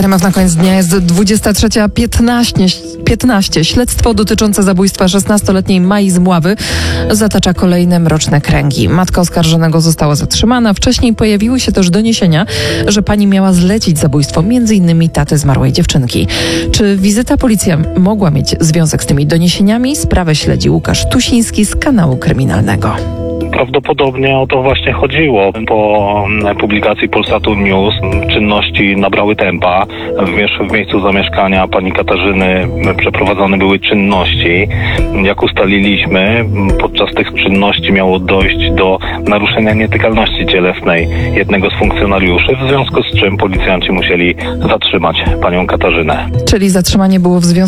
RMF na koniec dnia jest 23:15. Śledztwo dotyczące zabójstwa 16-letniej Mai z Mławy zatacza kolejne mroczne kręgi. Matka oskarżonego została zatrzymana. Wcześniej pojawiły się też doniesienia, że pani miała zlecić zabójstwo m.in. taty zmarłej dziewczynki. Czy wizyta policji mogła mieć związek z tymi doniesieniami? Sprawę śledzi Łukasz Tusiński z kanału kryminalnego. Prawdopodobnie o to właśnie chodziło. Po publikacji Polsatu News czynności nabrały tempa. W miejscu zamieszkania pani Katarzyny przeprowadzone były czynności. Jak ustaliliśmy, podczas tych czynności miało dojść do naruszenia nietykalności cielesnej jednego z funkcjonariuszy, w związku z czym policjanci musieli zatrzymać panią Katarzynę. Czyli zatrzymanie było w związku